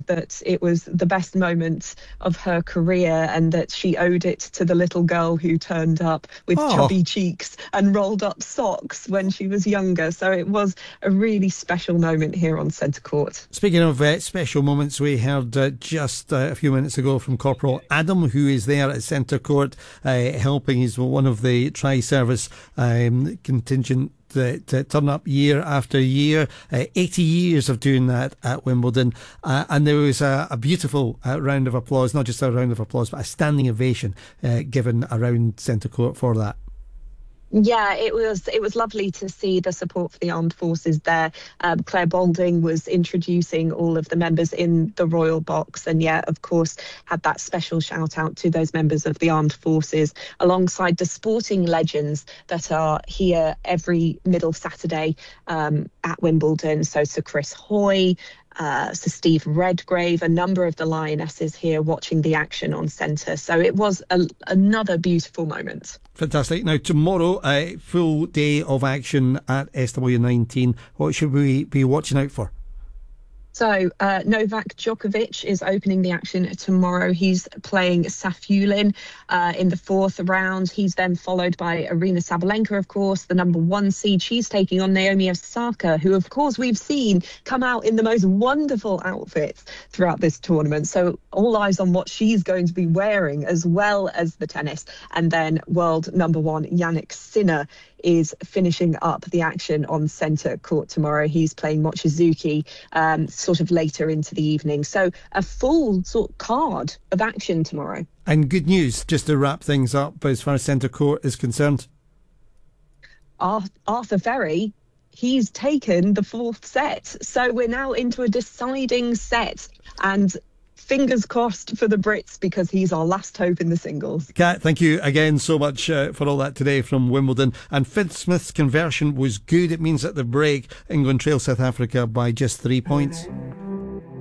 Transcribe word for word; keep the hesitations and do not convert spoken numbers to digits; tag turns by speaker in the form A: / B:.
A: that it was the best moment of her career and that she owed it to the little girl who turned up with
B: Oh.
A: chubby cheeks and rolled up socks when she was younger. So it was a really special moment here on Centre Court.
B: Speaking of uh, special moments, we heard uh, just uh, a few minutes ago from Corporal Adam, who is there at Centre Court uh, helping. He's one of the tri-service um, contingent that uh, turn up year after year, uh, eighty years of doing that at Wimbledon, uh, and there was a, a beautiful uh, round of applause, not just a round of applause but a standing ovation uh, given around Centre Court for that.
A: Yeah, it was it was lovely to see the support for the armed forces there. Um, Claire Balding was introducing all of the members in the royal box, and yeah, of course, had that special shout out to those members of the armed forces, alongside the sporting legends that are here every middle Saturday um, at Wimbledon. So Sir Chris Hoy, Uh, Sir Steve Redgrave, a number of the Lionesses here watching the action on centre. So it was a, another beautiful moment.
B: Fantastic. Now, tomorrow, a full day of action at S W nineteen. What should we be watching out for?
A: So uh, Novak Djokovic is opening the action tomorrow. He's playing Safulin uh, in the fourth round. He's then followed by Arina Sabalenka, of course, the number one seed. She's taking on Naomi Osaka, who, of course, we've seen come out in the most wonderful outfits throughout this tournament. So all eyes on what she's going to be wearing, as well as the tennis. And then world number one, Yannick Sinner, is finishing up the action on Centre Court tomorrow. He's playing Mochizuki um, sort of later into the evening. So a full sort of card of action tomorrow. And
B: good news, just to wrap things up as far as Centre Court is concerned.
A: Arthur Ferry, he's taken the fourth set. So we're now into a deciding set. And fingers crossed for the Brits, because he's our last hope in the singles.
B: Kat, thank you again so much uh, for all that today from Wimbledon. And Finn Smith's conversion was good. It means at the break, England trail South Africa by just three points.